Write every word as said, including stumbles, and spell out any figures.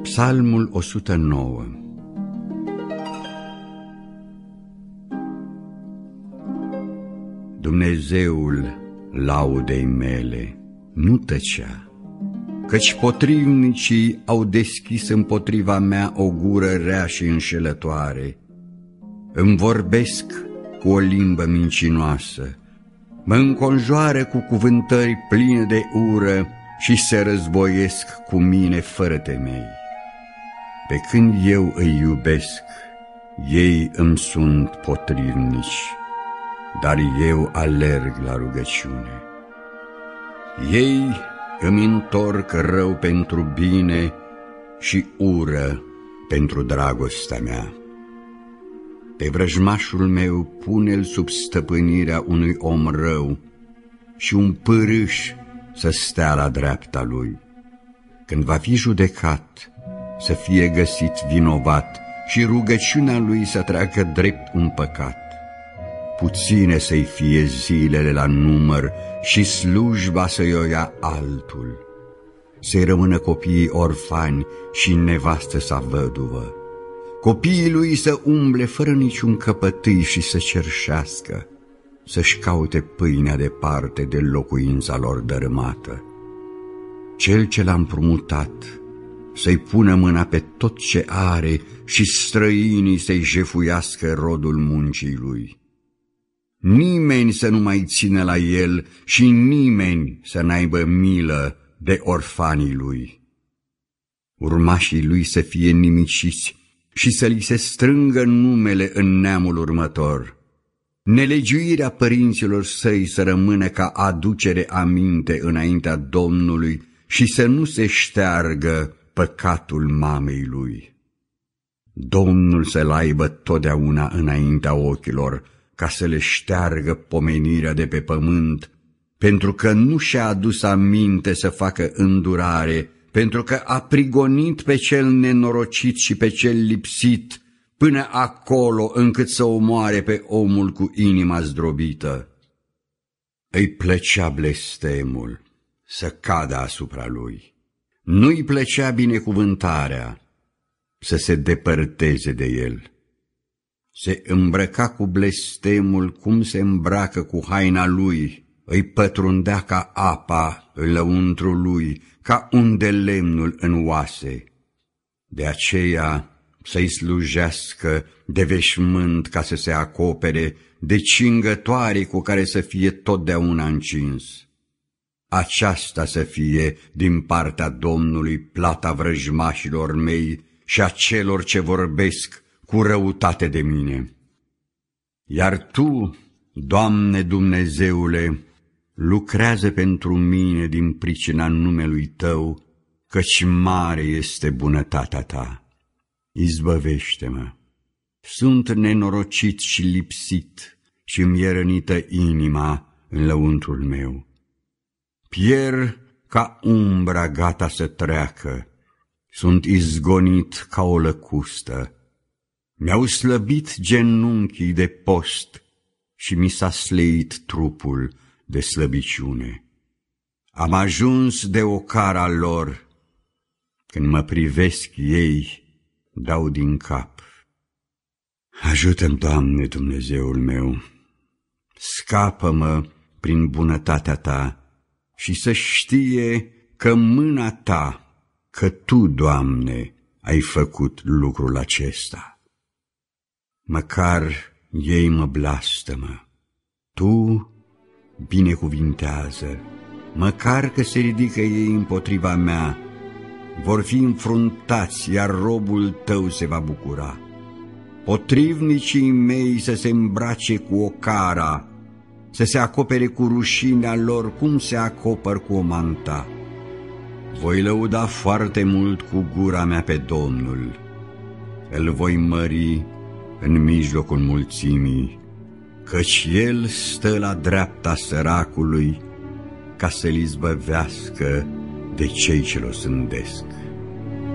Psalmul o sută nouă. Dumnezeul laudei mele nu tăcea, căci potrivnicii au deschis împotriva mea o gură rea și înșelătoare. Îmi vorbesc cu o limbă mincinoasă, mă înconjoară cu cuvântări pline de ură și se războiesc cu mine fără temei. Pe când eu îi iubesc, ei îmi sunt potrivnici, dar eu alerg la rugăciune. Ei îmi întorc rău pentru bine și ură pentru dragostea mea. Pe vrăjmașul meu pune-l sub stăpânirea unui om rău și un pârâș să stea la dreapta lui. Când va fi judecat, să fie găsit vinovat și rugăciunea lui să treacă drept un păcat. Puține să-i fie zilele la număr și slujba să-i o ia altul. Să-i rămână copiii orfani și nevastă sa văduvă. Copiii lui să umble fără niciun căpătâi și să cerșească, să-și caute pâinea departe de locuința lor dărâmată. Cel ce l-a împrumutat să-i pună mâna pe tot ce are și străinii să-i jefuiască rodul muncii lui. Nimeni să nu mai țină la el și nimeni să n-aibă milă de orfanii lui. Urmașii lui să fie nimiciți și să li se strângă numele în neamul următor. Nelegiuirea părinților săi să rămână ca aducere aminte înaintea Domnului și să nu se șteargă păcatul mamei lui. Domnul să-l aibă totdeauna înaintea ochilor, ca să le șteargă pomenirea de pe pământ, pentru că nu și-a adus aminte să facă îndurare, pentru că a prigonit pe cel nenorocit și pe cel lipsit, până acolo încât să omoare pe omul cu inima zdrobită. Îi plăcea blestemul să cadă asupra lui, nu-i plăcea binecuvântarea să se depărteze de el. Se îmbrăca cu blestemul cum se îmbracă cu haina lui, îi pătrundea ca apa în lăuntrul lui, ca un de lemnul în oase. De aceea să-i slujească de veșmânt ca să se acopere, de cingătoare cu care să fie totdeauna încins. Aceasta să fie din partea Domnului plata vrăjmașilor mei și a celor ce vorbesc cu răutate de mine. Iar Tu, Doamne Dumnezeule, lucrează pentru mine din pricina numelui Tău, căci mare este bunătatea Ta. Izbăvește-mă! Sunt nenorocit și lipsit și îmi e rănită inima în lăuntrul meu. Pierd ca umbra gata să treacă, sunt izgonit ca o lăcustă. Mi-au slăbit genunchii de post și mi s-a sleit trupul de slăbiciune. Am ajuns de ocara lor, când mă privesc ei, dau din cap. Ajută-mi, Doamne Dumnezeul meu, scapă-mă prin bunătatea Ta și să știe că mâna Ta, că Tu, Doamne, ai făcut lucrul acesta. Măcar ei mă blastămă, Tu binecuvintează, măcar că se ridică ei împotriva mea, vor fi înfruntați, iar robul Tău se va bucura. Potrivnicii mei să se îmbrace cu ocara, să se acopere cu rușinea lor, cum se acopăr cu o manta. Voi lăuda foarte mult cu gura mea pe Domnul, îl voi mări în mijlocul mulțimii, căci El stă la dreapta săracului ca să-l izbăvească de cei ce l-o sândesc.